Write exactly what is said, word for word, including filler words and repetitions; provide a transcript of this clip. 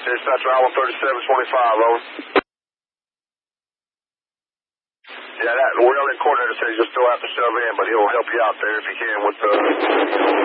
Dispatch around one thirty-seven twenty-five, over. Yeah, that Whaling coordinator says you'll still have to shove in, but he'll help you out there if he can with the...